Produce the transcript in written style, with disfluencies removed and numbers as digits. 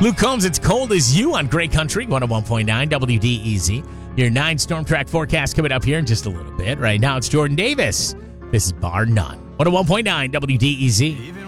Luke Combs, it's cold as you on Great Country, 101.9 WDEZ. Your 9 storm track forecast coming up here in just a little bit. Right now, it's Jordan Davis. This is Bar None, 101.9 WDEZ.